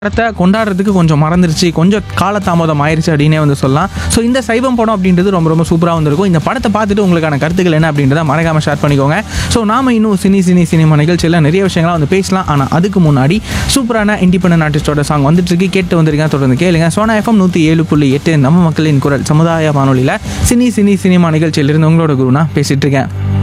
படத்தை கொண்டாடுறதுக்கு கொஞ்சம் மறந்துருச்சு, கொஞ்சம் காலதாமதம் ஆயிருச்சு அப்படின்னே வந்து சொல்லலாம். ஸோ இந்த சைவம் படம் அப்படின்றது ரொம்ப ரொம்ப சூப்பராக வந்திருக்கும். இந்த படத்தை பார்த்துட்டு உங்களுக்கான கருத்துக்கள் என்ன அப்படின்றத மறக்காம ஷேர் பண்ணிக்கோங்க. ஸோ நாம இன்னும் சினிமா நிகழ்ச்சியில் நிறைய விஷயங்கள்லாம் வந்து பேசலாம். ஆனால் அதுக்கு முன்னாடி சூப்பரான இண்டிபெண்டன்ட் ஆர்டிஸ்டோட சாங் வந்துட்டு இருக்கு, கேட்டு வந்திருக்கேன். தொடர்ந்து கேளுங்க. சோனா எஃப்எம் 107.8 நம்ம மக்களின் குரல் சமுதாய வானொலியில் சினிமா நிகழ்ச்சியிலிருந்து உங்களோட குருனா பேசிட்டு இருக்கேன்.